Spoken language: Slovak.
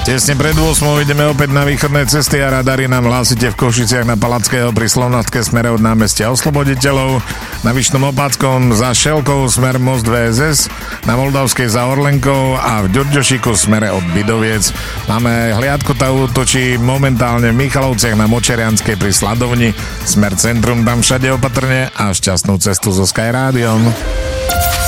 Tesne pred 8 ideme opäť na východné cesty a radary nám hlásite v Košiciach na Palackého pri Slovnatke smere od námestia Osloboditeľov, na Vyšnom Opáckom za Šelkou smer Most VSS, na Moldavskej za Orlenkou a v Ďurďošiku smere od Bidoviec. Máme hliadko, tá útočí momentálne v Michalovciach na Močerianskej pri Sladovni, smer centrum, tam všade opatrne a šťastnú cestu so Sky Rádiom.